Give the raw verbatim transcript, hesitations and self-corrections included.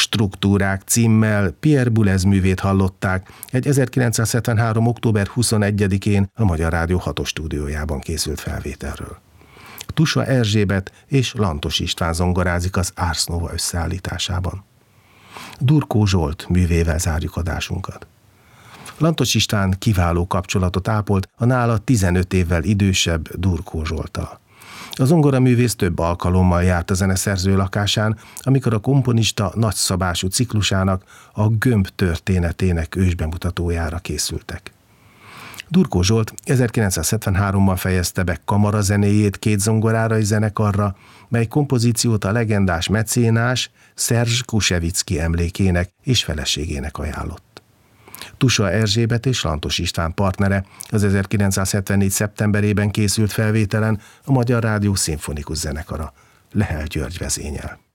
Struktúrák címmel Pierre Boulez művét hallották, egy ezerkilencszázhetvenhárom. október huszonegyedikén a Magyar Rádió hatos stúdiójában készült felvételről. Tusa Erzsébet és Lantos István zongorázik az Ars Nova összeállításában. Durkó Zsolt művével zárjuk adásunkat. Lantos István kiváló kapcsolatot ápolt a nála tizenöt évvel idősebb Durkó Zsolttal. A zongoraművész több alkalommal járt a zeneszerző lakásán, amikor a komponista nagyszabású ciklusának, a Gömb történetének ősbemutatójára készültek. Durkó Zsolt ezerkilencszázhetvenháromban fejezte be kamarazenéjét két zongorára és zenekarra, mely kompozíciót a legendás mecénás Szerzs Kusevicki emlékének és feleségének ajánlott. Tusa Erzsébet és Lantos István partnere az ezerkilencszázhetvennégy. szeptemberében készült felvételen a Magyar Rádió szimfonikus zenekara Lehel György vezényel.